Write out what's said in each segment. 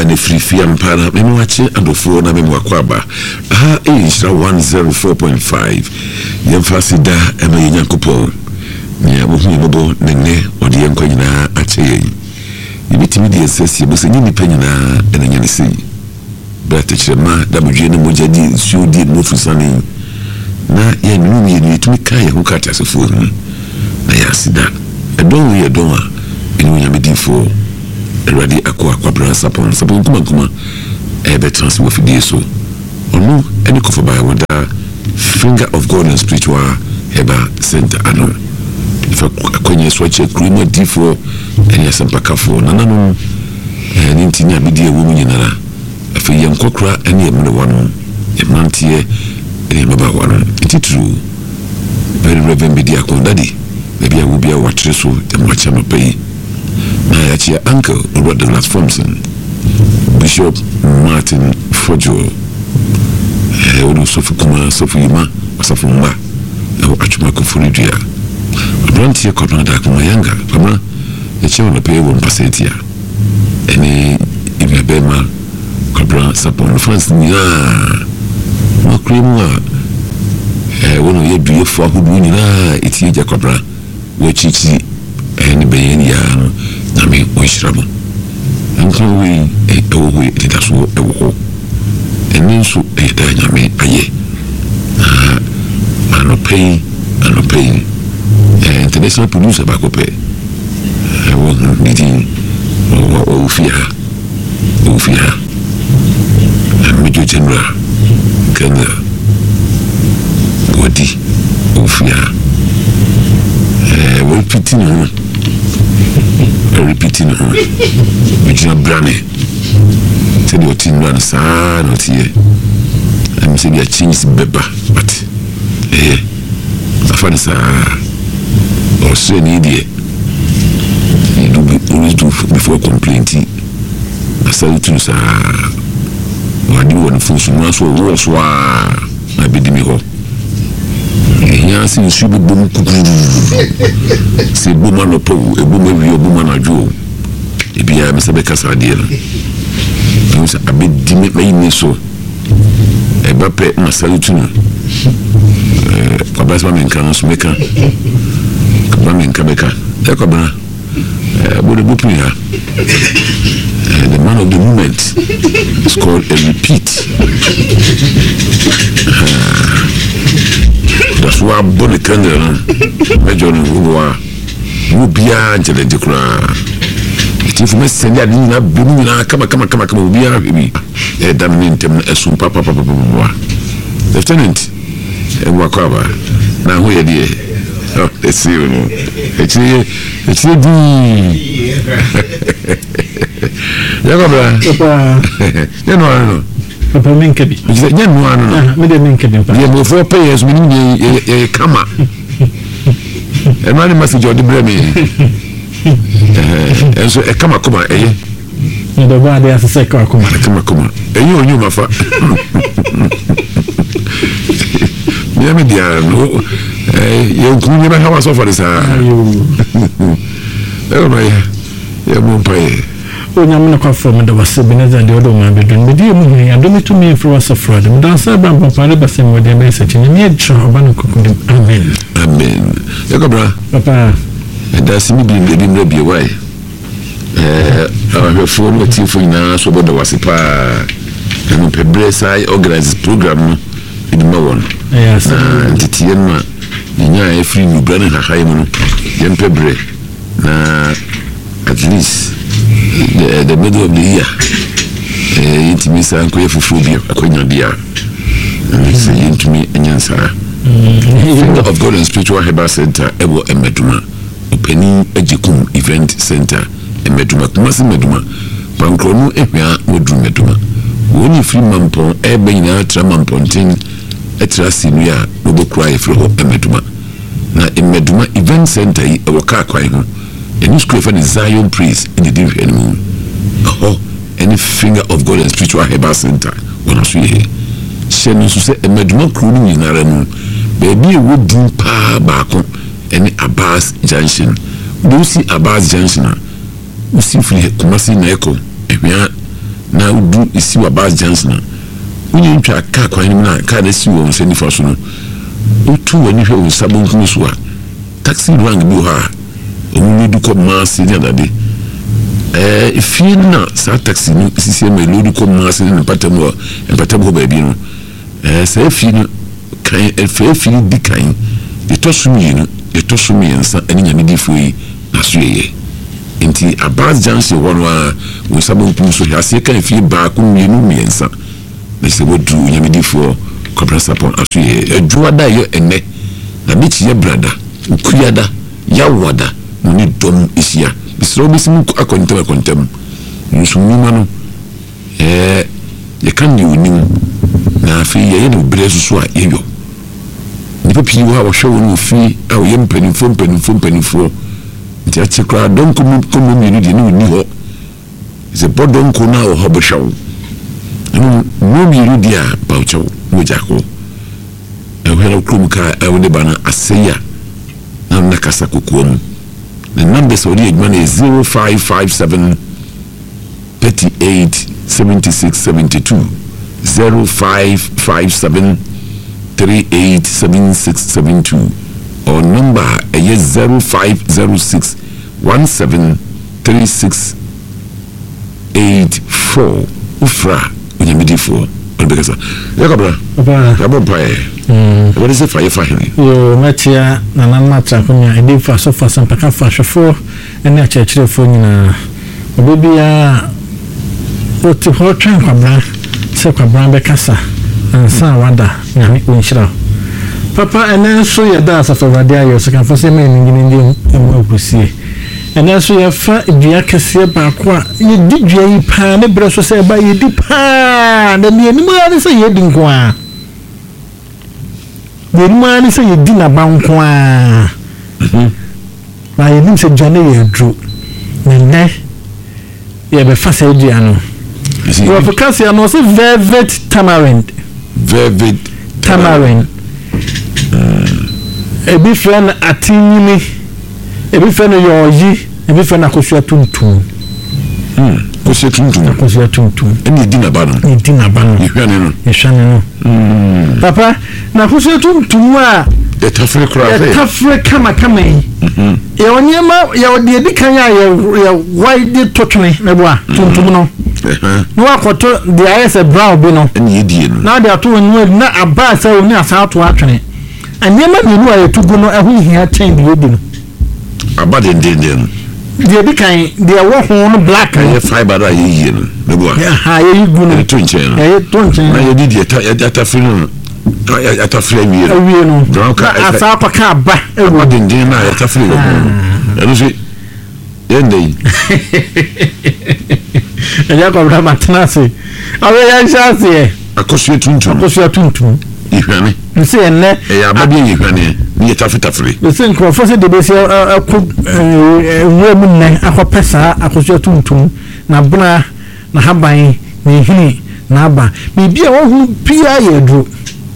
ne free ampara me wache adofo na me wakwaba aha Nhyira 104.5 yemfasida ema yenyankopon ne abohu bobo ne ode yenko nyina ache yibitimi de sesi bose nyini panyina enanya ne sei bata chema da modwe ne mojadi suudi no fusani na ye numi ye tumi kai ho kata sefo na ya sida edon ye don a enu nyamedifo Eradi akwa brand sapon kuma ebe transfer fidie so onu eni kofa ba wada Finger of God and Spiritual Heba Center ano ifa akonye so che krimo difo eni asampakafo nananu eni ntinya bidie wo nyinara afa ye nkokra eni emne wano emantie eni baba wano titru very reverend bidie akondadi bebia wo bia watre so demwacha no pay na ya uncle Robert Douglas Thompson Bishop Martin Fojo ono sofu kuma sofu yima wasafu mba achuma kufuridia abranti kwa da kuma yanga kama yache ona pe wo mpasetia eni ibebema kwa brand sapon France ni ma kremwa wono ye biefo ahudu nyina etieja kwa brand wo chichi eni beyeni ya nami oishiramo nkowe ewowe ditaso ewo eninso eda nyame aye anopei international producer bakope ewo meeting ofia Major General Kenya Bodi ofia repeating Major Brane said your team ran sa not here and said you change beba but after this or say need you do always do before complaining I said to say what do you want to so so I be me ho yansi nsubi bom se boma no po eboma wi oboma na dwo ebia me se be kasa de no nsa abedi me mai so eba pe na salutu no kwabasa me nkan so meka kwaba me nka beka kwaba bode bupu ya the man of the moment is called a repeat. That's why body candle Major who be a jelly. If you send a dinner, come, be a damn papa. Lieutenant, and Wakaba. Now, who are dear? Oh, let's see you. It's you know, Papa Minkabi. You know, 4 payers, meaning come up. And my message of the Bremy. And so a come, eh? The body has a second come. And you knew my father. You couldn't even have us offer this. Oh, my, you won't pay. Nyamna kwa form da wasebineza ndi odo mabedun bedi mu ya do mitu mi influence of fraud mu dan sa bra papa le basem wode message ni mi edra obana kokudim amen yakobra papa da simi bi mre bi wai our phone with you for na so bodo wasipa enu pebre sai organize program in mawon yes ntitien ma nya e free new brand ha hayi mu yen pebre na at least the middle of the year intimisa anko yefuphobia akonya dia say into me enyansa Finger of God and Spiritual Heba Center ebo emeduma openi ejikum event center emeduma kumasi meduma pankrono ehwa wodu meduma woni free mampon ebe nyina tra mampontin etra sinua obokura efro emeduma na emeduma event center yi ewoka kwai ho any school for the Zion Praise in the Div anymore. Any Finger of God and Spiritual Heba Center. When I see here, she knows to say a meduma crooning in Aranu. Baby would do pa back any Abbas Junction. Do see Abbas Junction. We see free Kumasi Neko. If we are na na udu isi wa Bas Johnson woni ntwa ka kwan na ka na si wo nsani fa so no utu wani hwe wo sabon kuma so a taxi rank bi ha omu du ko mass ni adade ifi na sa taxi ni sisi me lodu ko mass ni patam ho ba bi no sa fi no kan fi di kan etosumi no etosumi ensa ani nyame di foi na so ye enti Abas Johnson won wa wo sabon kuma so ya se kan fi ba ku mienu miensa na se wodu nyame di fo kobra sapon aso ye adwua da yo enne na bichi ye brada ukuyada ya wada ni dom isia bisro bisimu akontem nsumuma no ye kan ni onim na afi ye no bresu so a yeyo ni papi wo ha wo hwe wo no fi a wo ye mpanimfo nti a chekra don komu mi ni ni ho ze bodon ko na o hobo shaw no mi ru dia paucho wo jako hela krumka awde bana aseya na nakasa kokuom the number so the man is 0557 38 76 72 0557 38 76 72 or number is 0506 17 36 84 ufra unyamidifo Bekasa. Yakabra. Yabompae. What is it for you? Matia na matra kunya edi fa so fa sampaka fa hwefo ene a chechirefo nyina. Obibia oti ho twen kwabra se kwabra bekasa ansa wada nyame onhyira. Papa ene so yeda asafawade ayo so kan fo se me ngini obusie. Ene so ya fa dua kese ba ko a ye di dua yi pa ne bre so se ba ye di pa na ne ni ma ne se ye di nko a ye ni ma ne se ye di na ba nko a na ye nim se dwane ye dru ne ye be fa se dua no yo focus ya no se velvet tamarind ebi friend atinini ebi friend yoji ebi friend akosua tuntum akosua tuntum eni dina bano ihwane no papa na akosua tuntum a the tafre kama yi ya onyema ya odi edi kan ya wide totwene na bo a tuntum no no akoto the eyes brown bi no eni edie no na de ato wonu na abasa woni asa ato atwene anyema menu a yetugu no ehu hia chain bi odi no abade ndenden the edi kan the wo ho no black and fiber that ye no bo ha ye gu no to nchen na ye di atafre no atafre wi no asa apaka ba abade ndenden na atafre wo eno se yendei ya ko bra matnase awe ya chance akosua tuntum ihwane nse enne ya abade ihwane ni tafre nse nkrofo se de besi nwemu nne akopesa akosua tuntum na bra na haban ni hini na aba bibia wo hu pia ye dro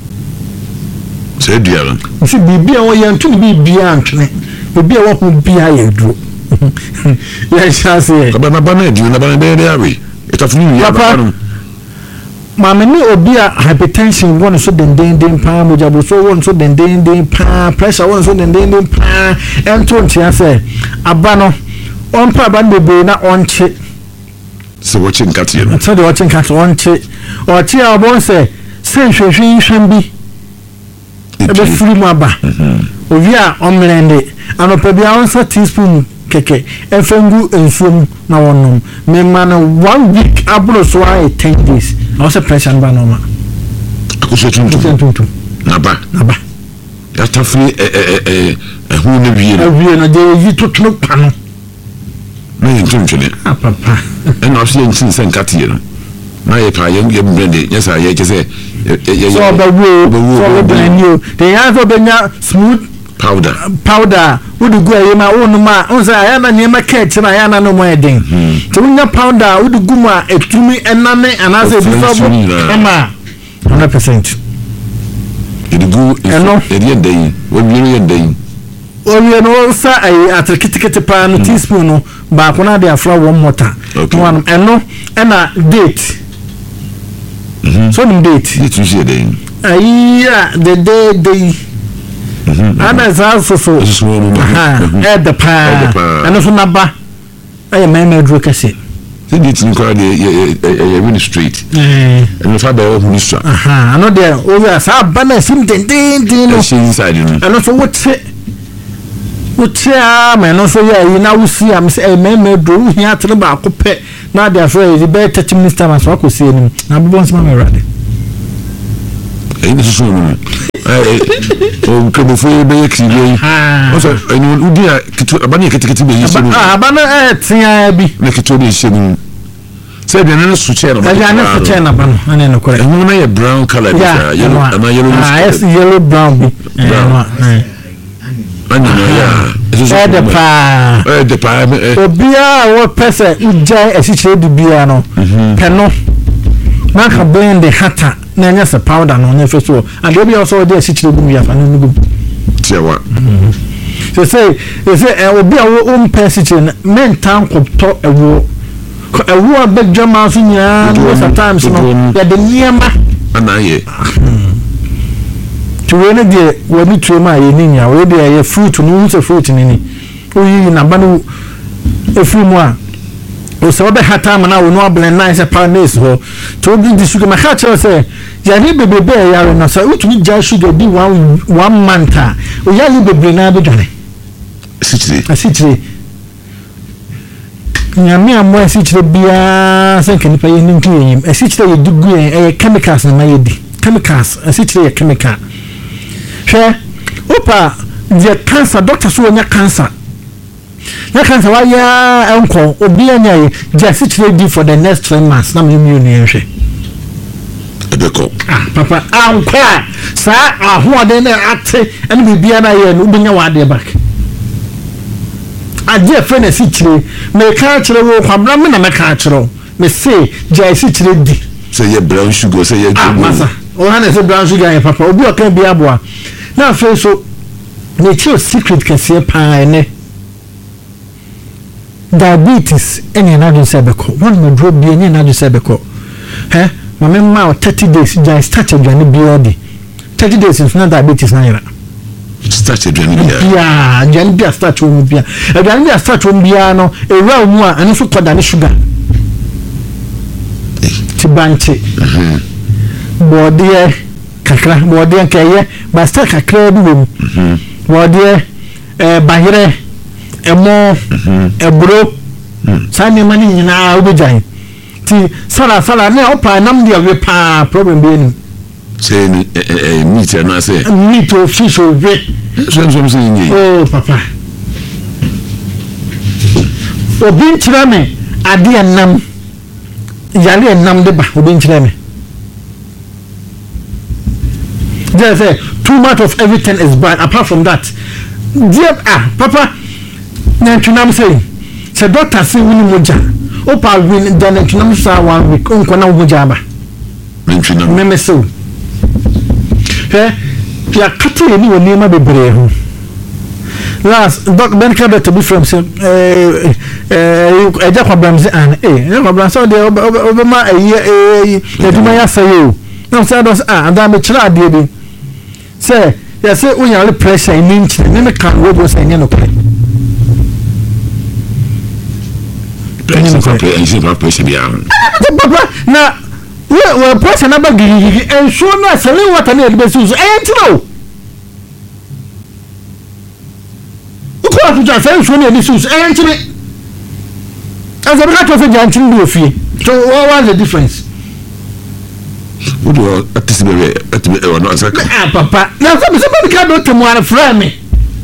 se diara nse bibia wo ye ntuni bibia antwene bibia wo hu pia ye dro ya chance ka na bana di na bana de awe etafunu ya bana mama ni obi a hypertension won so dendenden pa mojabo so won so dendenden pa pressure won so dendenden pa ento ntia se aba no on pa ba bebe na onche so watching cat you so the watching cat onche o ti a bon se hwehwe bi ebe free mu aba obi a omrende anopa bia on sa teaspoon keke efengu ensuom na wonnom me man 1 week abro so I 10 days I was a pressure ba no ma akosua tuntum na ba ya tafri hu ne wie no de yi totno pano na yin tunchene papa en na so yin sen katie no na ye pa ye brande yesa ye kese so ba wo brand new they have been smooth powder would go ayema onuma onza ayana niema catch na ayana no mo eden to nya powder would go ma etumi enane anase bifo ama 100% it go eden we bi eden owie no sa ai atrikitikiti pa no teaspoon no ba ko na de afra one mortar one eno na date so nim date it you see then the day ana za so the pa and so naba I am dro kase date ni kwa dey win street and fa ba who so I know there over sa bana sim den no inside you and so what man no so ya na wusi am say dro hia tere ba akopɛ na dey afraid the better 30 minutes time so akosi enim na bobon sama me rade ainda so no o kabo foi bem exibei o so enu udi a kitu abani ketekete be yisi no abana tia bi na kitu be yisi no say be na su chair no na su chair na bano ane no kore enu na ye brown color yellow ama yellow yes yellow brown bi ani no ya the pa obia wo pese ujai esichire dubia no peno na ka blend the hatter na nya se powder no na feso and obi also dey esichire gum ya fa no gum tiawa so say obi a wo esichire men tan kopto ewo abedjama so nya sometimes no ya de niema anaye tuwene de wani tuema ye ninya we de ye fruit no use fruit ni oyi na banu efumu a o se obe hata ma na wo no blend nice panis ho to bi di sugar ma ka che say ya ni bebebe ya ro na say utumi ja sugar di one month o ya li bebe na be dwane asichire nyame amo asichire bia se kan pa ye ni ntiyem asichire ye dugu ye chemicals na ye di chemicals asichire ye chemical hwe opa the cancer doctor so nya cancer na cancer wa ya enko obi anya ye just asichire di for the next 3 months na me ni hwe ebeko papa anko sa ahoode na ate ene bibia na ye no obinya wa de back aje friend asichire me ka chire wo kwabra me na me ka chire me say je asichire di say ye brown sugar say ye masa o hana say brown sugar ye papa obi o kan bi aboa na fe so ne chi secret kese pa ene diabetes ene na do sebeko one me drop bi ene na do sebeko mama ma 30 days ja start adwane bi 30 days is not diabetes na yira start adwane bi ya adwane bi start wo bi adwane bi start wo bi no ewura mu a ane so koda ne sugar ti banche body kakra body keye ba start kakra bi wo body bahire emo ebro sani mani nyina obejan ti sala ne opa nam dia we pa problem be ni say ni meat na say meat of fish of we so say ni oh papa obi ntira me ade nam yale nam de ba obi ntira me they say too much of everything is bad apart from that dear papa na tunam say doctor say we ni moja opa win then tunam say 1 week onko na moja ba tunam me so ya kate ni woni ma bebre ho last doc ben ka better be from say eja kwabram say kwabram so de obema eduma ya say o na say dos ada me kira ade bi say ya say unya pressure in nchi ne me kan wo say ne no kre pressure bi am na we pressure na ba gigi and so na selling water na be so entro uko atu ja say so na be so entro as a cat of a jantin do fi so what was the difference what do at this be no answer papa na somebody can do to one friend me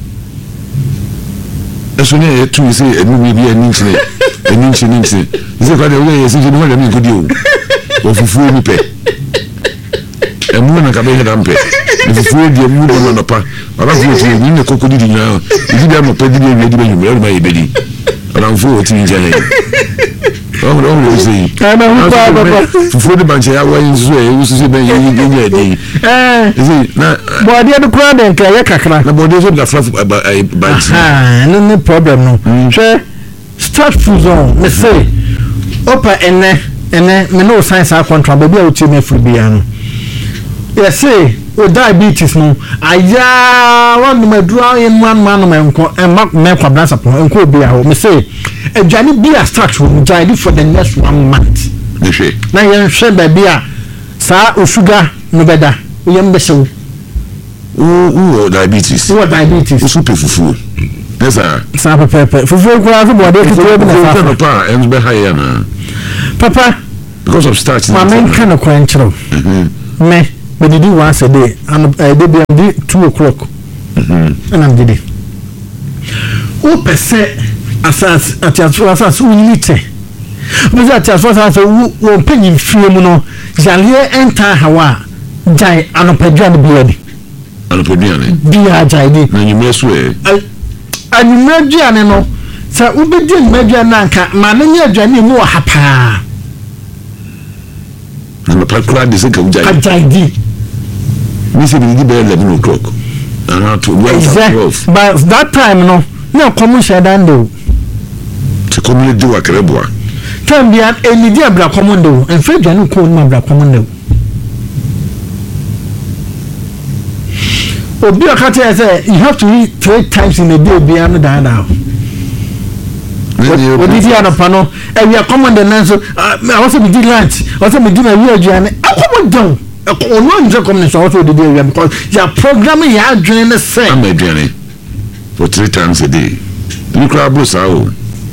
eso ne tu say enu bi eninchi say kwa de we say no le mi godi o fufu mi pe emu na ka be heda mpe fufu di emu do no pa ara fu ti ni ne kokodi di na idi bia mo pe di bi di be nyum e ma ye bedi ara fu o ti nje ne o say ana hu pa fufu de banche ya wa nzu e wo sisi be ye ye di na body de kura den ka ye kakra na body so da fla banche no problem no she start food on me say opa ene ene me no science a contract baby a uti me free bia no yes say o diabetes no aya one my draw in one man me nko e me kwabra support nko bia ho me say adwane bia start wo jai for the next 1 month de hwe na yen hwe baby a sa o sugar no beda o yem be sew o diabetes super fufu yes sir sa papa fufu ko aso bode ke to be na fa papa em be high na papa because of starch my main kind of quenchero me did do once a day and they be 2 o'clock and I'm did it o pese asas asas unite but that asas o penyin fie mu no jale enter hawa jai anopadwan biadi anopadwan bia jai di na nyimre so anyimreduane no sa ubedi anyimreduane anka ma na nya aduane mu hapa na pakura de se ka jai di we say we give 11 o'clock and how to exactly. But that time no come share down do to come do akreboa can be at any dia bra commando and fred janu ko ma bra commando obi akata say you have to eat 3 times in a day be am down now what did you anopano and we are commando nanso I also be lunch also be dinner we aduane akomo ono nje come so also the day because your programming ya adwene ne say am adwene for 3 times a day you crab bro sao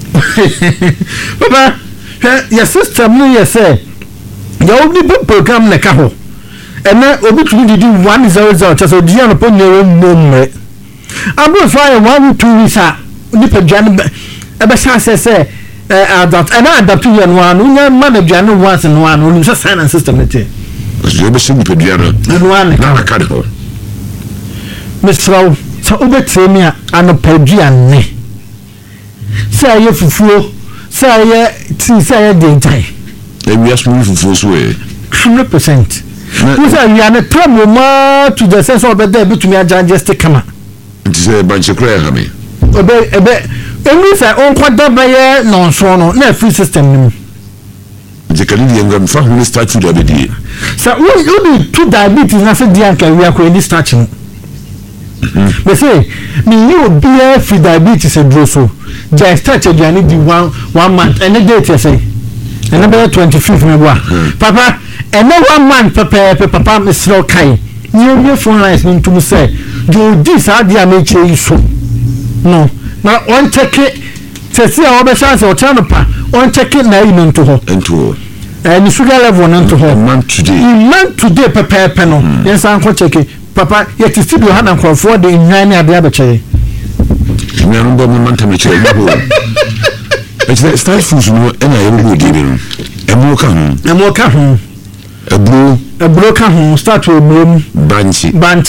papa your system no you say you only program na ka ho ena obi tumi didi 100 just so dia no pon no mmre abo so I 1-2 weeks a ni padwane e be say adapt adapt you no one unya management once no one no so sign system it je be sing pediara na ka de ho Mr. so obetremi anopaduane say ye fufuo say ye ti say ye dentai e wi asu fufuo so 100%. You say you are not trauma to the sense of the between a just come. It is a bunch of clear me. Emi say on kwada baye non so no na free system ni. The Canadian gun for who start to the day. So you be to diabetes na say dia kan we akọ ni start no. But say me you be free diabetes e dro so. Just start you need the 1 month and the date say. And about 25th me boa. Papa and no 1 month papa me slow kai. You phone lines me to say do this idea make you so. No. Now on check it say our chance or turn up on check it na into ho into and sugar level into ho month today papa no yes I can check it papa yet still you hand and for the nine ade abeche me no bo month me check go it's start food no and I go dey no emo ka ho ebro ka ho start with banchi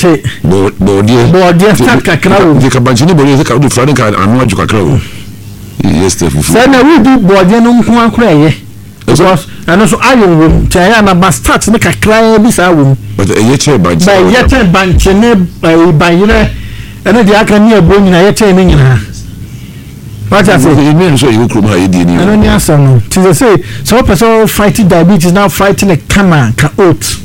body start kakra wo the banchi ni body ka do friday ka anu aju kakra wo yes the fufu say na we do body no nko akra ye because and so ayo wo taya na ba start ne kakra bi sa wo but ye che banchi ne bayire ene dia aka ni ebo nyina ye che ne nyina what I say you mean so you come here dey ni I don't answer no to say so person fighting diabetes now fighting a camera ka oat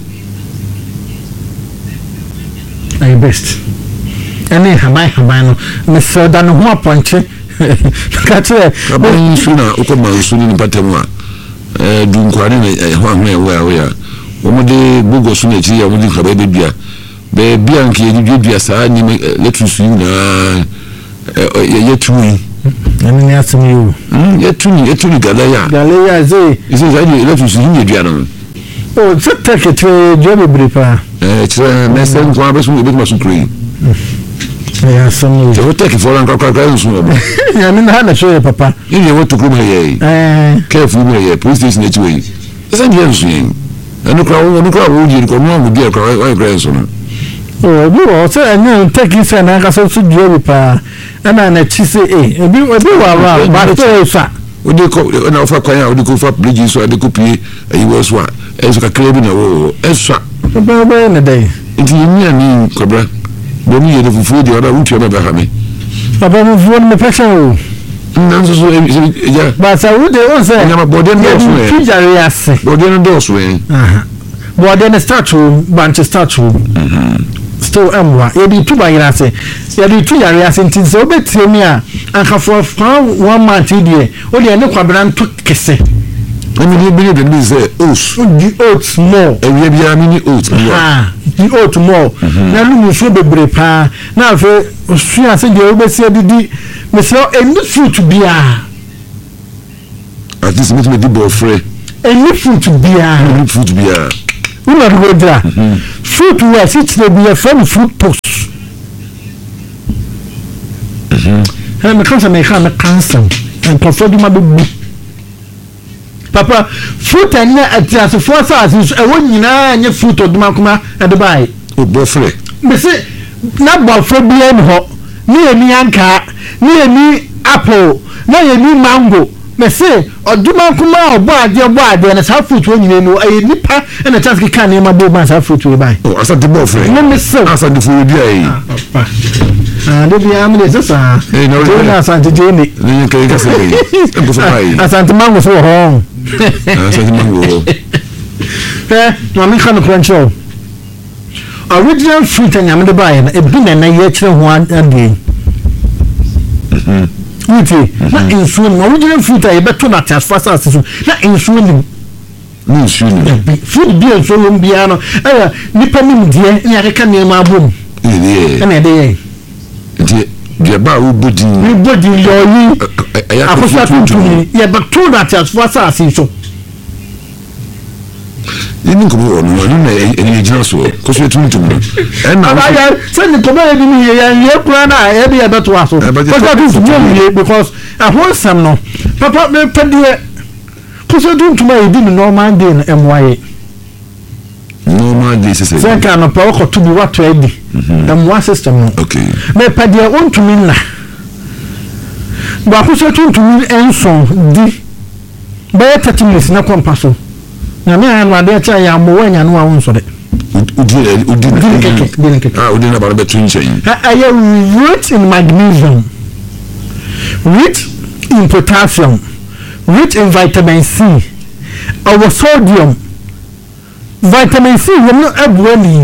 I best any hamai no me so da no ho aponche ka tire abon suna ukoma suni ni patem a du nkware na ho ahwe we ya wo de bugo suna chi ya wo de kaba be bia nke ye dua saa ni lettuce yu na ye tuwi ani asem yu ye tuni galaya ze ise za ni lettuce yu ye dua no oh so take it job bripa tire na sen kwa be so be ma so kri ya some so take for an kakra so no ya mi na show ya papa you want to come here careful here police station each way ise ni ensu yin anu kwa wo ji ko mo mo dia kwa wa kra so no oh bi o se anya take it na ka so job pa ana na chi se ebi wa ba to fa odi ko na ofa kwan a odi ko fa bridge so adi ko pie ayi wo so a eso ka krebi na wo eso ba na dai nti yimi ani kobra bo mi ye de fufu de ora wutu na ba ha me papa mo fuo me pesa o nanso so ja basa wo de won say nyama body no so e tujare ase body no do so e body no start to branch start to still amwa ye di tuba yira ase ye di tujare ase ntin so betie mi a anka for 1 month die o de ne kwabra nto kese Emi believe the news say oats more. We be mini oats more. The oat more. Na lu so bebre pa. Na fe su ase de obesi adidi. Me say any fruit bia. At least me di bo free. Any fruit bia. Any fruit bia. We na go dra. Fruit we sit dey be from fruit post. Ha me kan me cancer. And prefer do ma be papa fruit and atias for sauce e won nyina anye fruit oduma kuma e de bai o bofre me say na bofre bi en ho ni emi anka ni emi apple na emi mango me say oduma kuma obo ade na sa fruit won nyina no e nipa e na chance ka na ma bo ma sa fruit we bai oh asa de bofre no me say asa de fu bi ai papa de bi am de sasa eh no na asante je ni kai ka say e go so bai asante mango so ho asante mango no me kan crunch original fruit and yam de buy na e bi na ye kire ho ade uti na insulin original fruit e beto na tas fasa so na insulin ni insulin food bi insulin bia no nipa nim die na ya ka ne ma bom na de ye ba wo bodi yo yi akosa tuntun ye beto na tas fasa so ni ko bo no na eni jina so ko so tuntum e na ya se ni ko ba ni ye kura na e be beto aso because a wholesome no papa me pedie ko so tuntum e di normal day na emwaye normal day se ka no pa ko to bi wato e di emwa system no okay me pedie ontumi na ba ko so tuntum enson di ba 30 minutes na kompaso na me an wade cha ya mo wanya no awon so de udi na ba be tun chen I rich in magnesium, rich in potassium, rich in vitamin C, our sodium, vitamin C will not have any.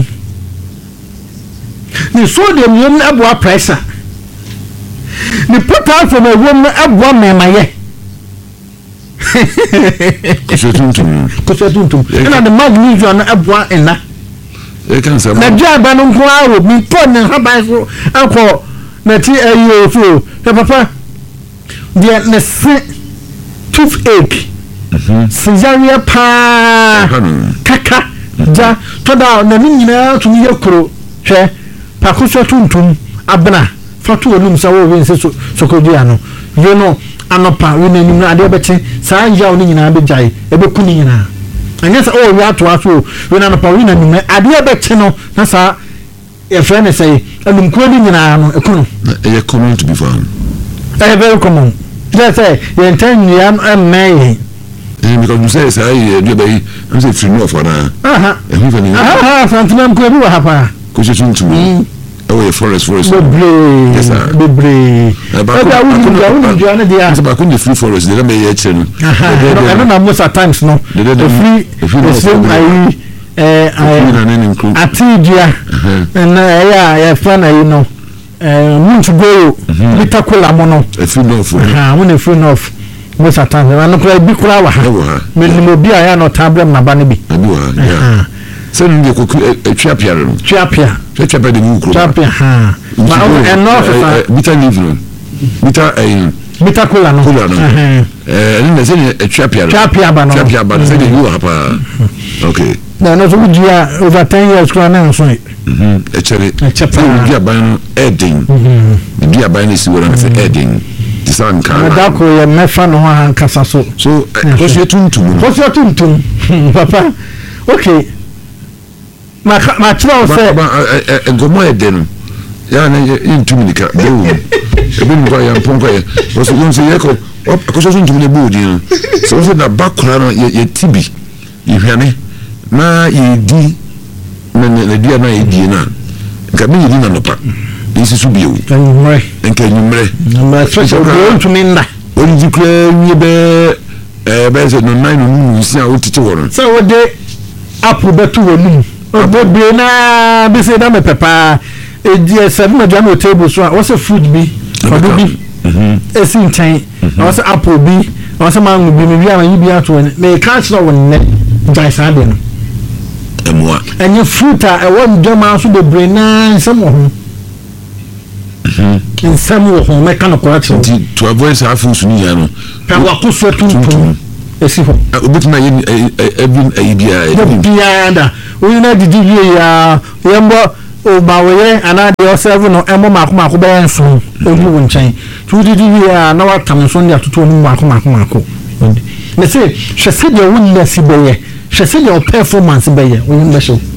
The sodium will not have pressure. The potassium will not have one memaye. Kusetuntum. And the magnesium have one in that. Na jaba no nko aro mi pon na haba so akọ na ti ayo so papa dia na se toothache cesarean pa kaka ja toda na ni nyina to ni yakuro hwe pakoso tuntum abna fatu onum sa wo wense so kodia no you know anopa we na nim na ade beche sa ya oni nyina be jai e be kuni nyina anya sa o ya to aso we na anopa we na nim ade beche no na sa e friend say anum ko ni nyina no e kunu e common to be found very common that's say you intend you am may because you say do be I'm say free no for na e hu fani santinam ko bi wa hapa ko se tuntum oh forest yes sir bebre it's about the free forest they don't make it I don't know most at times no the free atidia and yeah fan you know muntu go bitakola mono free enough when free enough most at times and no bi kura wa me mo bi aya no tablet na ba ne bi so nde ko twapia no twapia de mukro twapia ma enough bita live no bita kola no nde se ni twapia ba no se de you hapa okay no so dia over 10 years kwa na so e chere dia ban no edin dia ban ni si wona se edin disan kan da ko ye mefa no ha kasa so ko se tuntum papa okay ma tro se gomo edin ya na intuminika do ebi nko ya mponko ya so gon se yeko ko so tuntum ne bodi no so se na bakura no ye tibi ihwane na yedi na dia na yedi na gabi yedi na nopa isi su biu nyumre enke nyumre na so do ntumi nda Oni di kura wie be se no nine no nsi a wotete wo no. So wo de apple betu wo mu. Obo na be say da me pepa e 7 madam table so what's a fruit bi obo bi esi ntan what's apple bi what's mango bi me bia man bi ato na catch no won ne jai sa de no emwa enye fruit a won doma so de bre na nsem wo ho nsem wo ho me kan ko ato to avoid sa fruit ni ya no pa wa ko so tuntum esi ho obitima ye every bia da we na didi ya yembo o ba we ana de 7 no emo mako be enso odu won chan tu didi ya na wa tam so ndi atoto no mako me say hwese de won na si beye hwese de performance beye won be show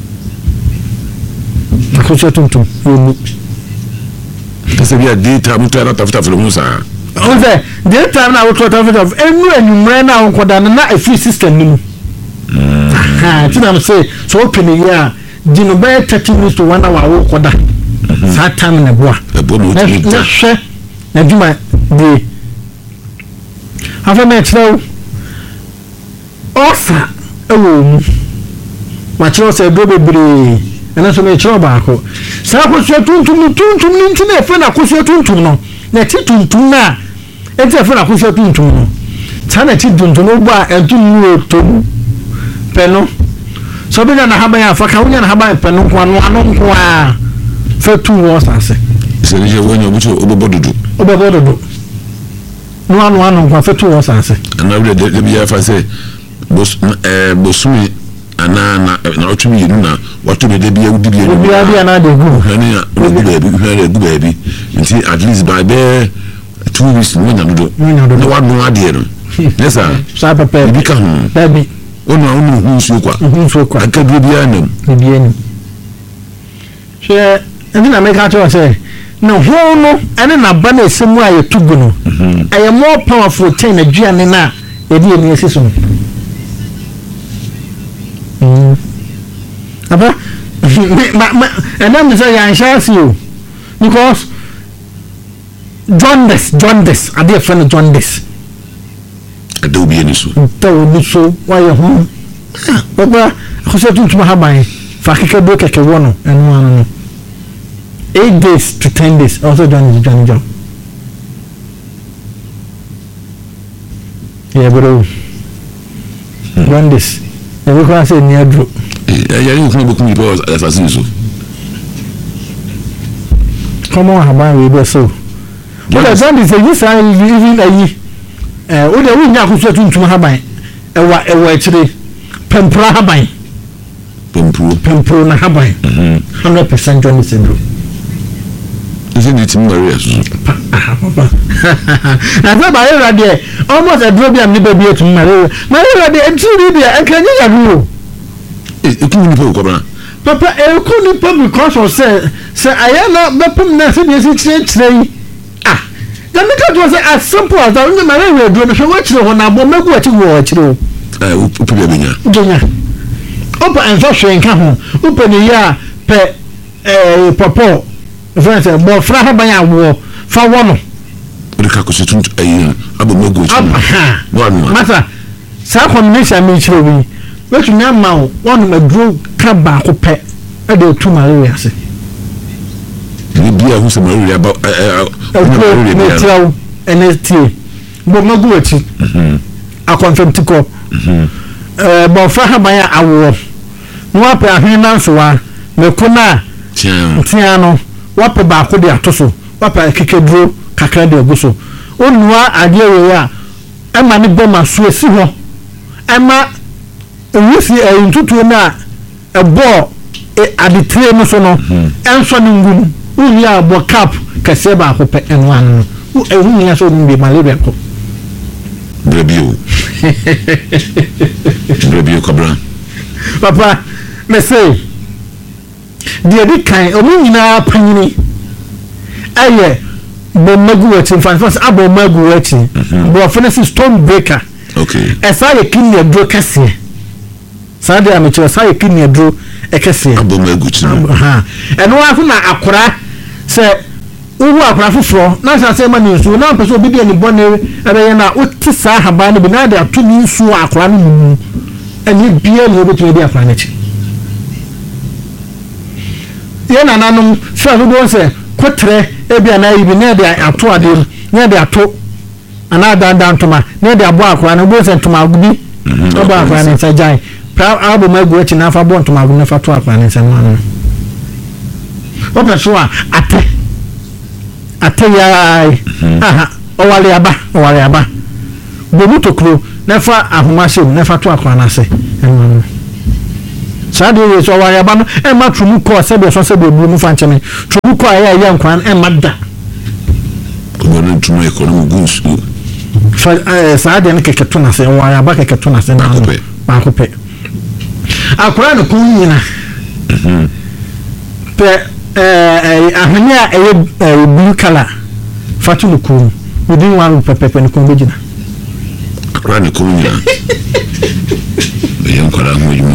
ko so tuntum wonu kase bia data mutara tafta flo musa onse data na wo tafta enu enumre na wonkoda na afi system ni mu tina say so open ya dino be 30 minutes to 1 hour wo koda sa time na boa na hwe na duma de afa me tro ofa ewo mu ma tro say do bebre ena so me tro ba ko sa ko so tuntum nti na efe na ko so tuntum no na ti tuntum na enti efe na ko so tuntum no ta na ti tuntum no gba entum no to peno so be na haba ya fa ka wonya na haba peno ko anu ko a fa tu wo sase se je wonya obucho obobodudu no anu ko fa tu wo sase ana we de bia fa se bosumi ana na otumi yinu na watu be de bia udi bia na de gu hani ya gu baby nti at least by be 2 weeks no nya do no wa no ade no yes sir sa papa bi ka ho baby onu hunsu kwa akadu bia nam bia ni she eni na make out say no ho no ene na ba na esemu aye tugu no aye more powerful ten aduane na e di eni esiso aba and I'm say I shall see you because jaundice I dear friend jaundice adobe any so why you home papa I said to my haba fa keke do keke wono enu anu 8 days to 10 days also done job yeah bro jaundice we can say near dro ya ni ko boku mi po assassin so come on haba we be so what jaundice you say even ayi o de wo nya akuso tuntum haban ewa ekire pempra haban pempro na haban 100% Johnny syndrome isn't it Maria papa na ba ye radio almost a drop am ni baby etu Maria radio entry dia enkanyi ya no ekunu po ko bra papa ekunu po because of say ayana bepem na se bi se kire the matter was as simple as that. When my radio do no watch no na bo megu ati wo akire o upe bia benya genya opa enso hwe nka ho upe ni ya pe popo friends bo fra ha ban awo fa wono o de ka ko setun ayi abo megu ati no mata sa combination mi chiro bi wetu nya ma wonu maduro ka ba ko pe e de tu malaria se ni bia hu se malaria ba netraw NST bo magu ati akonfemtiko bo fa ha ban awo no apa ahwe nansoa mekuna tiano wapa ba ko de atoso wapa kekeduro kakra de aguso onua ade wewa ema ne boma so esi ho ema ewusi ntutu na ebo aditre no so no enso ne ngum uyi abo cap kase ba ko pe enwan no ehu nya so mbi malaria ko brebio kobra papa me say dia di kan omu nyina panyini aye bo magu wati fanfas abo magu wati bo fenesi stone breaker okay esa ye kinye dro kase sa dia me che sa ye kinye dro ekase abo magu chi ha eno afu na akora se uwu akra foforo na sase ma ni nsu na pese obi de ni bone ebe na uti sa haba no bi na de ato ni nsu akra no mu ani bia ni obetu de akra na chi ye na nanom sha so do se kotre ebia na ibi na de ato ade na de ato ana dan toma na de abo akra na bo se toma gubi oba akra na sa jai pra abo ma gu echi na fa bo toma gubi na fa to akra na sa no opa so ate ya aha owale aba bobu tokro na fa ahoma shem na fa to akra na se sa de ye so owale aba no e ma trumu ko se be so se be bu mu fa ncheme trumu ko ya nkwan e ma da ono trumu ekonomi gunsu fa sa de ne keketo na se owale aba keketo na se na ba ko pe akra no kun nyina pe ahania blue color fatu no kun within one pepe no kun bejina akra ne kun nyina beyam kwara ho jumo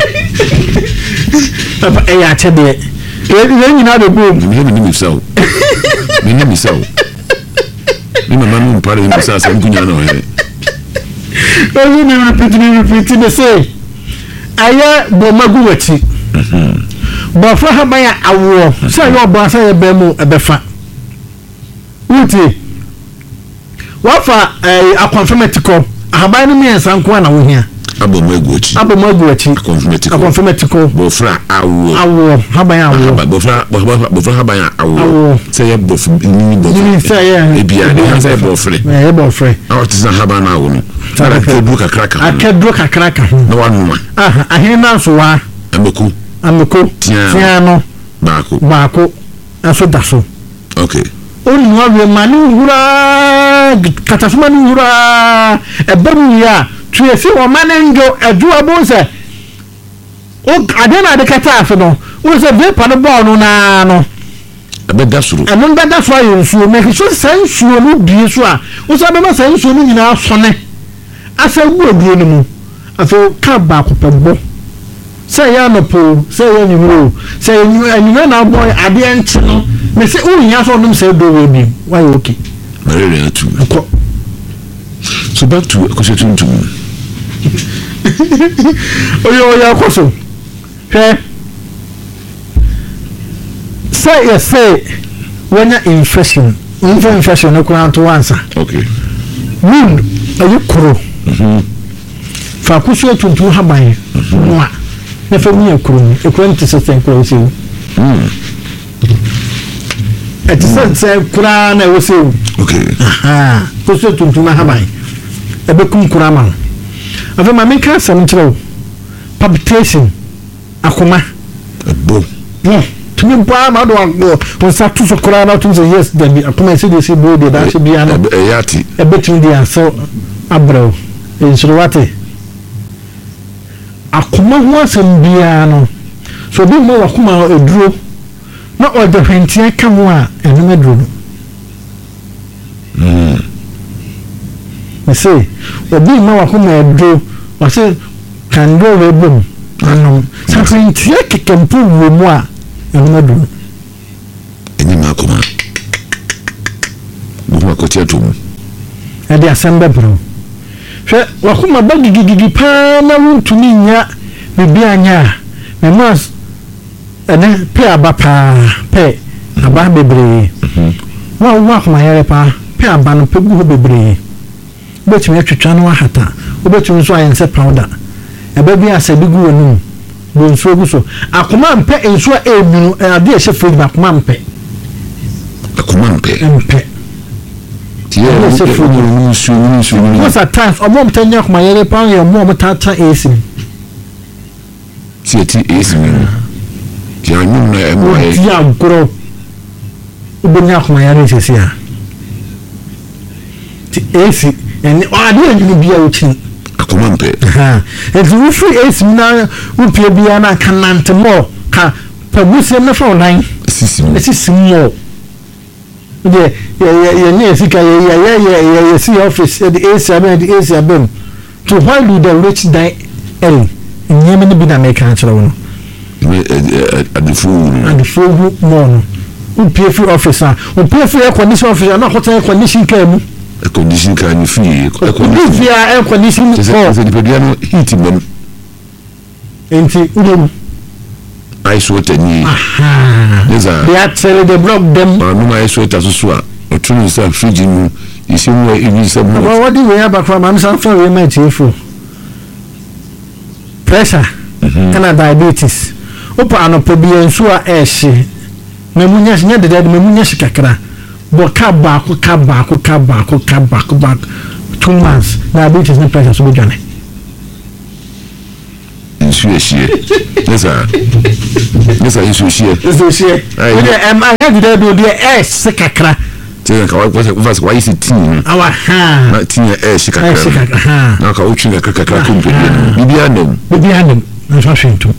papa ya chede ye nyina de bo mi misao mi mama no mpare mi misao sa nkunya na ohere oyi na repeat me say aya bo magu wachi bo fa ha ban awo say yo bo say be mu ebefa uti wa fa akonfirmatico ahaban no mi nsanko na wo hia abomaguachi akonfirmatico bo fra awo ha ban awo bo fra ha ban awo say ye bo ni say ye ebia ni say bo frɛ awtisa ha ban awo no ara kedru kakraka na wanuma ahina so wa ameko tiano baako aso daso okay onu awe manu hura katasuma nu hura ebamu ya tuesi o manenjo adua bonse o adena de kata aso no o se ve pa no ball no na no abeda suru eno beda so ayo nsuo me so sansuo no bie so a o se be ma sansuo no nyina sone asa wu aduro no mu afo ka ba ko pegbo say ya no po say ya nyuro say anyina na boy ade enchi no me say unya so no say do we bi why okay very na tu so back to question to oyo ya koso he say when you infection no ko to answer okay moon ayi kuro fa kuso tuntu haban no a na fa mi akuru ekuru nti se kuro se se kura na wo se okay kuso tuntu na haban ebe kum kura ma afa ma men ka sam kire palpitation akoma ebo tumi ba ma do on sa tu so kura na tu say yes dem akoma se dey say bo dey da se bia no yati ebe tumi dey so abro insurwate akoma ho asem bia no so bi mo wakoma eduro na o de hwentia ka mo a enu eduro me say obi mo wakoma eduro o say kan do we bom anom sa hwentia kekempu wo mo a enu eduro eni ma akoma mo ko tia to mo e de asem bebro hwe wakoma bagigigi pa na wuntumi nya bibi anya me mas ene pe abapa pe aba bebre wa wakoma yere pa pe aba no pe gu bebre betumi atwetwa no ahata obetumi so ayense powder ebe bi asabi gu wonu bo nso gu so akoma mpe enso emunu ade ehye fridge akoma mpe yeah se fu ni su what's at times omom tanya kuma yele pa ye omom tata AC ti AC ti anyu na emoye ti ankoro ubonya kuma yele sesia ti AC en ade anyu bia uchi akoma mpe and you free AC na upie bia na kanante mo ka pabusem na fa online sisimo de ye sika ye see office the AC abem to why do the rich die early nyeme ne bi na make an chira wono and the food more PF officer o PF air condition officer na hotel condition came a condition can you feel air condition for the pediano heat them enti udem ice water ni they are tell the block them no ice water so o tunu say fridge mu isi mu e say mu what do we have from am some for we might for pressure kana diabetes opa anopo bi enso a ehye memunya nya de memunya shikakra bo ka ba ko 2 months diabetes na pressure so be dwane insueshie yes insueshie I had to do the shikakra tell ka why is it tin awa ha na tin shikakra na ka uchi na kakakra kumpe bibianem na so shinto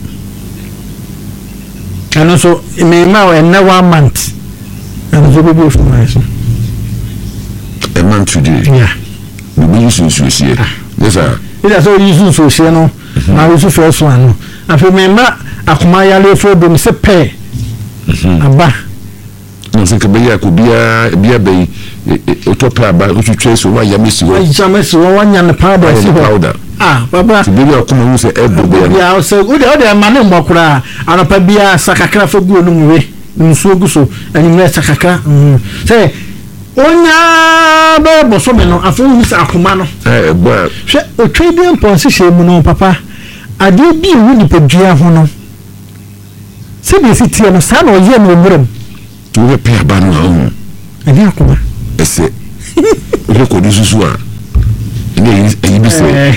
and also me ma and now 1 month and so be for my son a month today yeah we use insueshie yes sir it is so use insueshie no na we so first one no afi me ma akoma yale fo do me se pe aba no se ke beya ko bia be otopa ba o twetwe so wa yamesi wo wanya ne powder si powder baba to be akoma hu se ebo be ya so o de ma ne mbokura anopa bia sakakra fo gu onum we nsuo gu so anyimre sakakra say onya be boso me no afo hu se akoma no bo hwe o twede mponse hye mu no papa ade bi wu ni pedua ho no se bi si tie no sa na oye no omurem to we pe aba no ho ade akoma ese o ko du susu a ni eyi bi se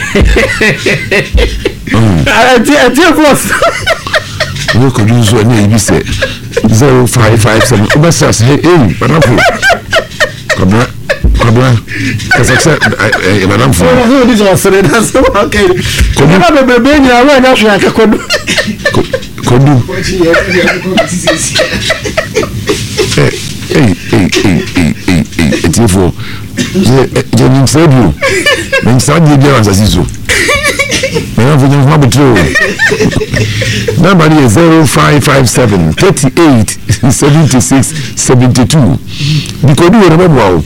ati force o ko du susu ni eyi bi se 0557 obasa se panapo kabla kasa madam for this was that's okay kodu bebe ni awa na hwe aka kodu etifo je ni sebu ni saje bia wasasizo na vunyo mwa butro number is 0557 38 76 72 because we remember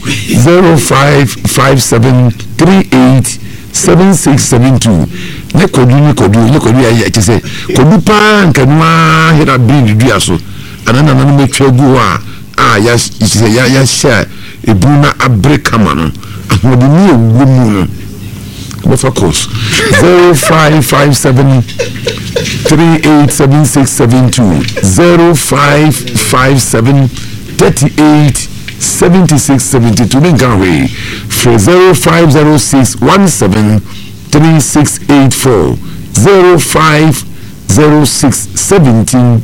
0557 38 7672 ne kodu ya chese kodu pa nkanwa hira bi dua so anana na me twegu ya share ebuna abrekama no ahodi ni egumu no focus 0557 387672 0557 38 7672 Ningawe for 0506 17 3684 0506 17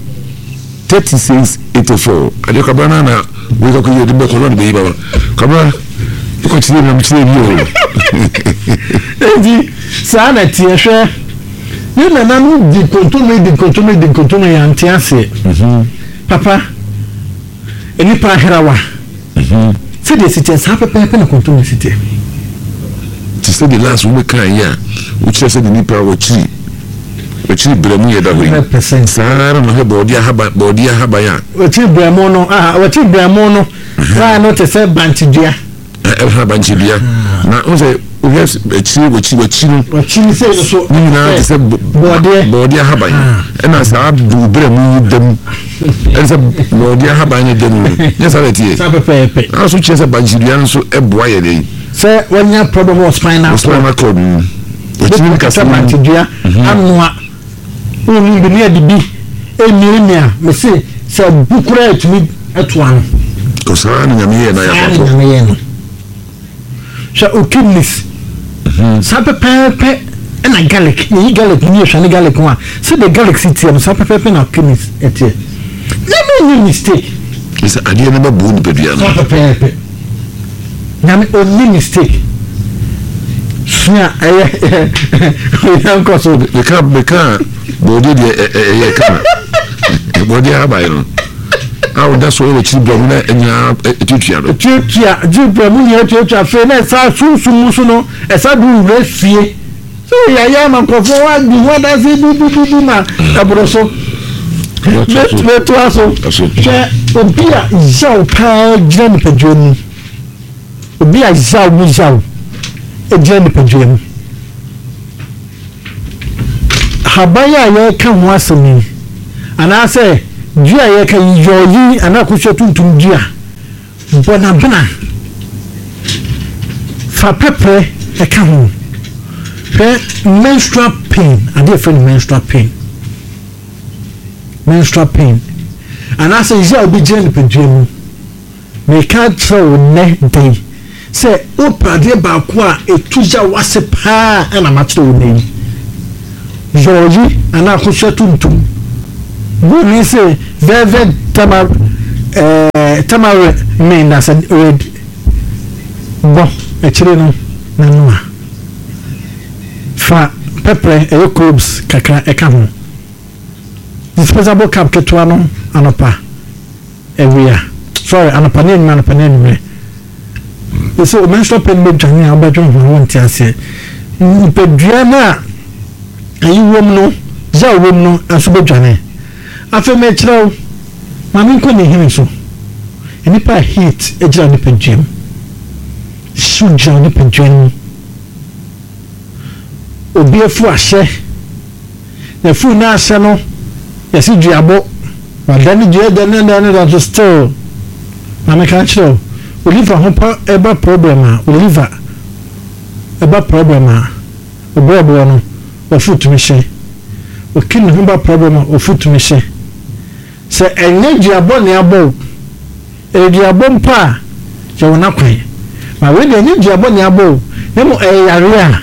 3684 Adio kabana na weka kuye dimbe koloni be baba kabana ko chiri na mchiri bio eji sana tiehwe ni na nanu di kontono ya ntiase papa eni pa herawa se de sitia sa pepe na kontono sitia ti se de last we kan ya uchi se de ni pa wachi bremu ye da hoyi sara no he body ahaba ya wachi bremu no ra no te se banchidua banchidua na o se yes wachi no se so ni na te se body ahaba ya na sa du bremu dem se body ahaba ya dem yes ala tie sa pepe aso chi se banchidua no so eboa ye dey se wanya problem of spinal cord wachi ni kasa banchidua anwa oni bi ne adibi emiria me se bukura etumi etoano ko sa na nyame na ya papo no sha o kidneys sa pepe na garlic ni garlic ni hwa ni garlic wa se the garlic city am sa pepe na kidneys etie na me mistake is ade na babu ni pedua no sa pepe na me only mistake ya ko so beka body de kana body abayo awu da so we chibro na enya etutua jibro mu ni etutua fe na sa sunsun no esa du refie so ya man ko fo wa di wa da se bu na abroso metu aso hwɛ obi a yaw paa gyina nipadua mu obi a yaw gyina nipadua mu haban a yɛka ho asɛm yi anaasɛ dua a yɛka yɔyi anaa kosua tuntum dua bɔnabena fa pɛprɛ ɛka ho hwɛ menstrual pain adeɛ fɛ no menstrual pain anaasɛ yi a obi gyina nipadua mu meka kyerɛ wo nnɛ dɛn sɛ wopɛ adeɛ baako a ɛtu gya wase paa ɛna makyerɛ wo nnɛ yi yɔyi anaa kosua tuntum wọ́n sẹ́ velvet tamarind main na sẹ́ red bọ́ ẹ̀kyẹ́rẹ́ no nanu a fa pepper ẹ̀yẹ cloves kakra ẹ̀ka ho disposable cup ketewa no anọpa ẹ̀wìyà anọpa ní ẹ̀nìmẹ̀ ẹ̀sẹ̀ o menstrual pain bẹ̀ dwane a ọbẹ̀dwe ho àwọn ti ase nipadua náà ẹ̀yí wọ́m no yà wọ́m no ẹ̀so bẹ̀ dwane. After me kyerɛw maame nkɔ ne hene so nipa heat gyina nipa dwam su gyina nipa dwam obi afu ahyɛ na fu na ahyɛ no yɛsi duabɔ wada ne dua da so still maame ka kyerɛw oliver ho pa ɛba problem a oliver ɛba problem a ɔbɔɔbɔɔ no wafu tumi hyɛ okin ne ho ba problem a wafu tumi hyɛ sɛ ɛnyɛ duabɔ ne abɔ duabɔ mpa a yɛwɔ n'akwan ma wei deɛ ɛnyɛ duabɔ ne abɔ na mo ɛyare a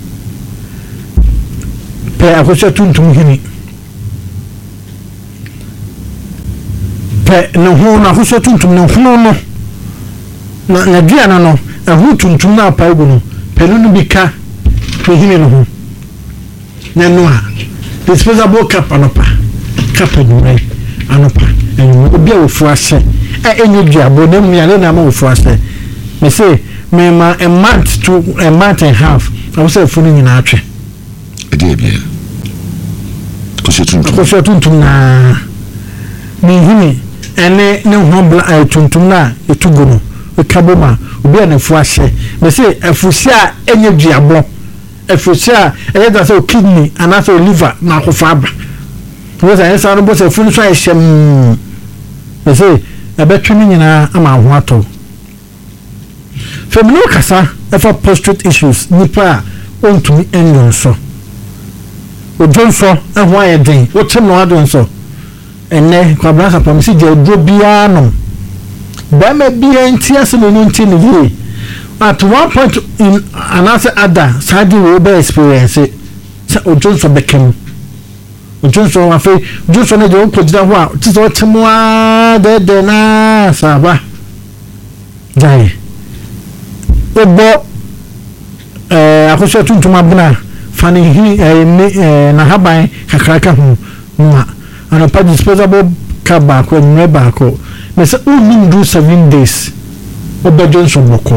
pɛ akosua tuntum hini pɛ ne ho na akosua tuntum ne ho no na duana no ɛho tuntum na apa egu no pɛ no bi ka pɛ hini no ho na no a disposable cup anopa cup adwumɛ anopa ɛnyɛ obi a wofu ahyɛ ɛnyɛ duabɔ na mu yare na ma wofu ahyɛ me say me ma a month to a month and a half I was say funu nyina atwe ɛdeɛ bia kosua tuntum na me hini ɛne ne ho bla tuntum na etugo no ekaboma obi a na fu ahyɛ me say afusi a ɛnyɛ duabɔ afusi a ɛyɛ da sɛ kidney anaasɛ liver na akofa aba because I saw no boss a funu so ahyɛ me say ɛbɛtwe ne nyinaa ama ho atɔ femino kasa ɛfa prostate issues nipa a ontumi enyo so odonso ɛho ayɛ den wotem no adonso ɛnɛ kwabra sapam si gya duro biara no bɛma bia nti ase no nti ne yie at one point in another other side we be experience sɛ odonso bɛkɛm odonso afei odonso no de okɔgyina ho a tso otemo a de na saba dai obo akosua tuntum abena fani hi na haban kakraka ho ma anopa disposable cup baako nwɛ baako me sɛ unim do 7 days obedjonso boko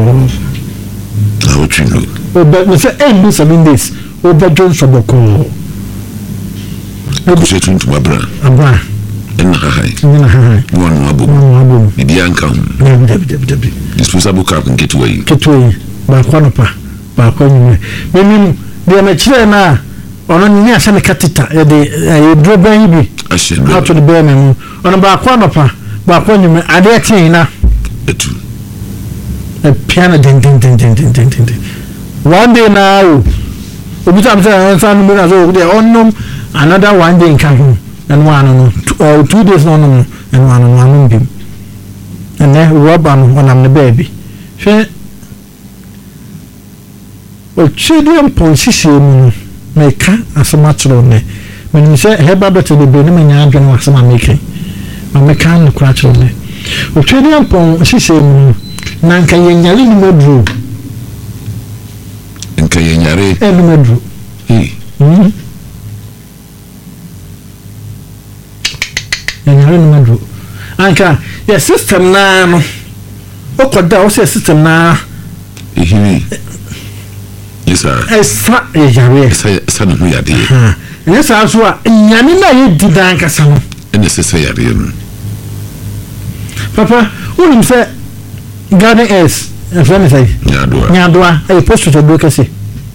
me sɛ do 7 days obedjonso boko akosua tuntum abena ɛna hahai wɔn abo bibi anka ho disposable cup nketewa yi baako anopa baako nwɛ menim de ma kyerɛ na ono ni asa ne katita de droban bi ato de be me mu ono baako anopa baako nwɛ ade tin na etu piano den one day na obi tam say san no na so de onnom another one day nka ho and one no 2 days no no and one bim and then rubber no onam ne baby hwe o children policy mu na ka asamatro ne menim sɛ heba beto de be ne manya adwene wasama meke ma meka no kura kyerɛ ne o children policy mu na nka yenyare ni modro nka yenyare ni modro yenyare ni modro anka ya system na no o koda o system na ehini esa yare esa no yade esa so a nyame na ye didan kasa no and necessary. Papa, who say garden is a friend say Nyadwa a post to advocacy.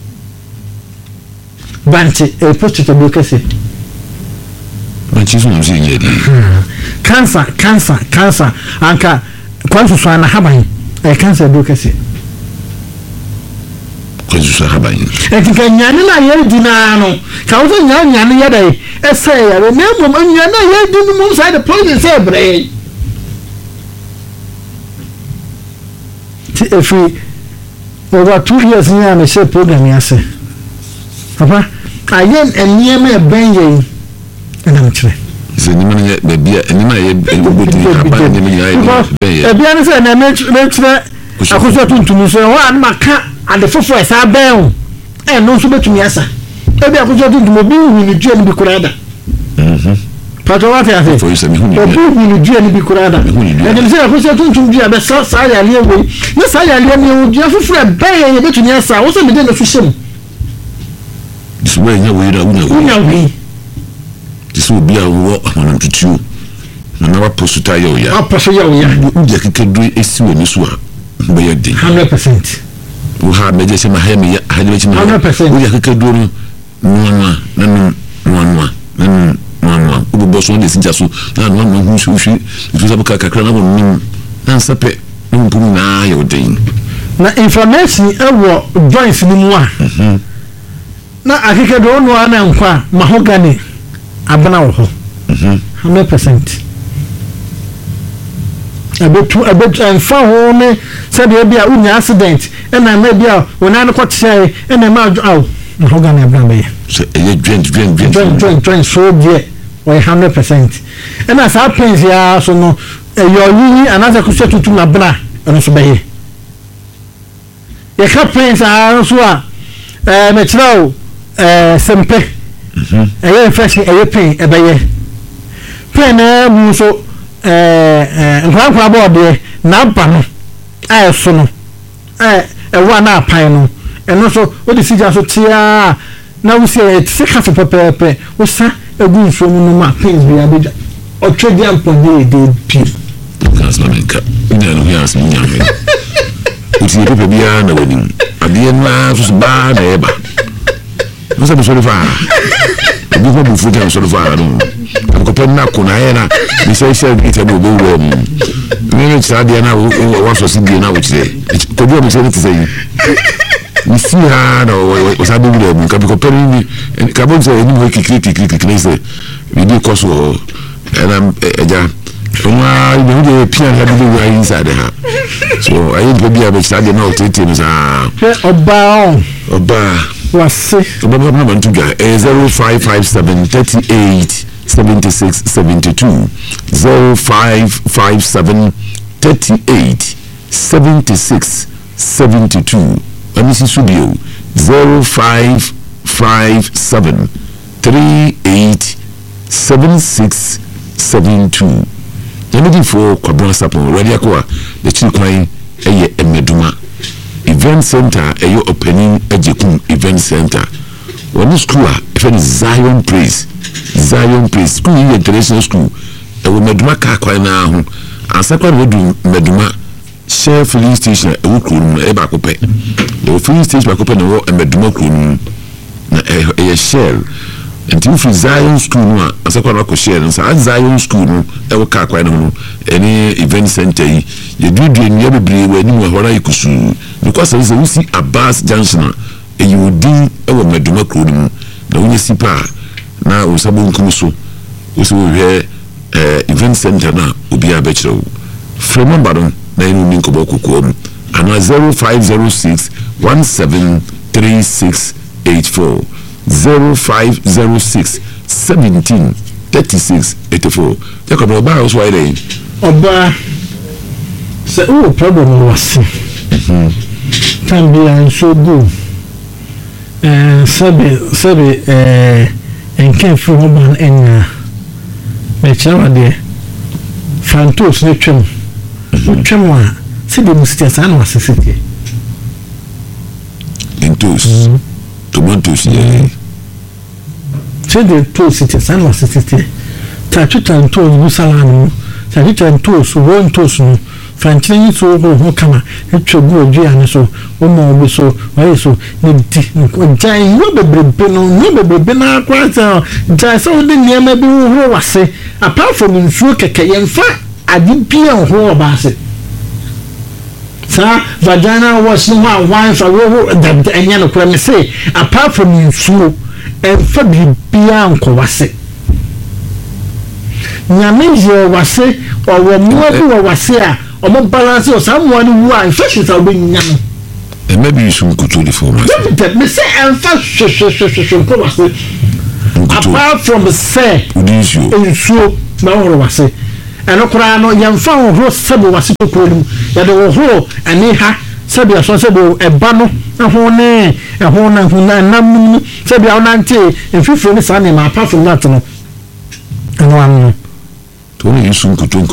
Banti a post to advocacy. But she's not seeing cancer anka kwanso so na haban a cancer advocacy. Kwanso haban e kika nyane na ye dina no ka wo nyane ye dai e say ya na mom nyane ye dinu mum side the police say bre if we over 2 years now me say program yase papa ayen eniyema e benye na mchire se ni man ye bia ni ma ye bodi haban ni me e bia ne say na mechire akoso tuntum so wa na maka ade fofo esa ben e no so betumi asa e bia akoso tuntum obi hu ni dua ni bi kurada pato wate ase for you say me hu ni dua ni bi kurada e de say akoso tuntum dua be sa ya le we na sa ya le ni dua fofo ben ye betumi asa wo se me de na fihye this way nya we da unya we this will be a war on tutu na wa posuta yo ya aposo ya uja kekedu esi we ni so a be ya din 100% wo ha meje se ma ha me ya ha me chi ma 100% uja kekedu no ubo so de sinja so na no hu hwi itu sabuka kakra na won na sape no mpum na ya odin na information ewo joints ni mu a na akekedu no ana nkwa mahogany abana wo ho 100% abetu anfa ho ne sabe bia unya accident na ma bia wona ne kwotse na ma aw mahogany abana be so e joint so die 100% na sa pens ya so no yo yi anasa kuso tutu na bra no so be ye ka pens a so a me chirawo sempe eye fresh eye pen ebeye pen na mu so nkwa board na ba no aye so no ewa na apan no eno so o di sija so tia na wo se sika so pepepe wo sa egu nso mu no ma pens bi abeja o trade am pon de pi kas na menka ina no ya asmi nya me uti pepe bia na wani ade na so ba na eba no se so fa bi ko bu futa so fa no ko pen na ko na era ni se ite bo wo mu ni tsa de na wo so si de na wo tire ko bi o se ni tse yi ni si ha no wo sa do wo mu ka bi ko pen ni ka bo se ni wo kikiri se bi di ko so era eja Uma you dey pia na bi wo inside ha so ayi go bi abetsa de na o tete mi sa oba wase oba na man tuga 0557 38 76 72 0557 38 76 72 amisi subio 0557 38 76 72 Yamidi for Kwabran Sapon, Radiakoa, the Chilquine, Eye Emeduma, Event Center, Ayo Opening Ejekun Event Center. When the school, if it is Zion Praise, school, international school, a Meduma Kakwa now, and second would do Meduma, share filling station, a Wukun, Ebacope. The filling station Bacope and Meduma Kun, a shell. Until for Zion School, no, as a quarter share, and Zion School, no, ever car quite no, any event center, you do in your brain when you were you could because there is a see a bus junction, and you would do our Meduma Crudum, the only sipa now, Sabun Kumuso, which will hear event center now, will be a bachelor. From Baron, 9 Minkoboku, and 0506 173684. 0506 17 36 84. Jacob Oba was why they Oba say oh problem was can be and so good sabe and came from Oba and me chawa de fantos ne twem wa se de mustiasa na wasesete intos tomatoes yeah say the two cities and was city Sachutan toes Busalano, Sachutan toes, one toes, no, Franklin so who come, it should go Gianni so, Omo so, why so, Jai, no, Bena, quite Jai, so the near maybe who was say, apart from in Suka, in fact, I didn't be on who about it. Sir, vagina was no wine for that, and Yano Creme say, apart from in Su, and Fabi Bianco was it. Nyamezi wase or more wase or more balance or someone who are infections are being young. And maybe you should go to the former. Me say and first apart from say in so no wase and okra no yamfa ho sebo wase kokrodum ya de ho ani ha sebia so sebo eba no ho ne ho na nam sebia onante enfifo ni sa ne ma apart from that no ano Tony, you soon could